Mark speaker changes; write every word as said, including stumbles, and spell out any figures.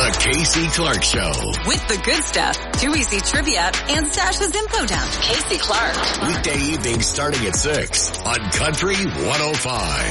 Speaker 1: The Casey Clark Show.
Speaker 2: With the good stuff, two E C trivia, and Sasha's info dump. Casey Clark.
Speaker 1: Weekday evenings starting at six on Country one oh five.